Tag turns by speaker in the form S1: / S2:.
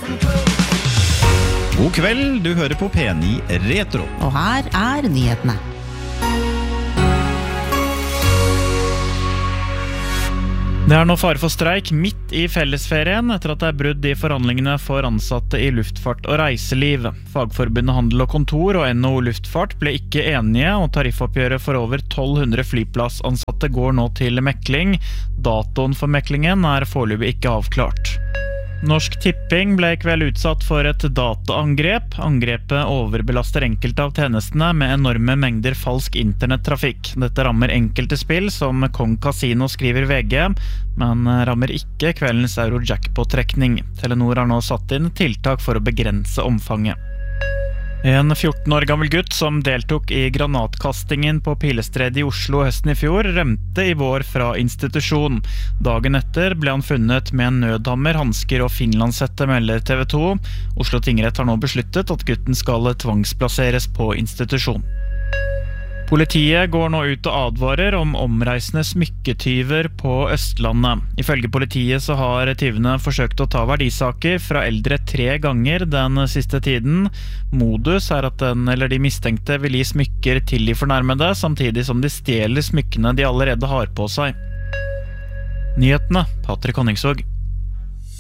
S1: God kveld, du hører på P9 Retro.
S2: Og her nyhetene.
S3: Det nå fare for streik midt I fellesferien etter at det brudd I forhandlingene for ansatte I luftfart og reiseliv. Fagforbundet Handel og Kontor og NHO Luftfart ble ikke enige, og tariffoppgjøret for over 1200 flyplassansatte går nå til mekling. Datoen for meklingen foreløpig ikke avklart. Norsk Tipping ble I kveld utsatt for et dataangrep. Angrepet overbelaster enkelte av tjenestene med enorme mengder falsk internettrafikk. Dette rammer enkelte spill, som Kong Casino skriver VG, men rammer ikke kveldens Eurojackpot-trekning. Telenor har nå satt inn tiltak for å begrense omfanget. En 14 år gammel gutt som deltok I granatkastingen på Pilestredet I Oslo høsten I fjor, rømte I vår fra institusjon. Dagen etter ble han funnet med en nødhammer, hansker og finlandshette, melder TV 2. Oslo tingrett har nå besluttet at gutten skal tvangsplasseres på institusjon. Politiet går nå ut og advarer om omreisende smykketyver på Østlandet. Ifølge politiet så har tyvene forsøkt å ta verdisaker fra eldre 3 ganger den siste tiden. Modus at den eller de mistenkte vil gi smykker til de fornærmede, samtidig som de stjeler smykkene de allerede har på seg. Nyhetene, Patrick Honningsvåg.